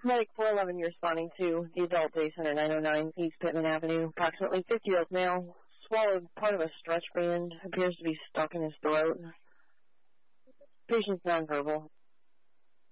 Medic 411, you're responding to the adult day center 909 East Pittman Avenue. Approximately 50-year-old male swallowed part of a stretch band. Appears to be stuck in his throat. Patient's nonverbal.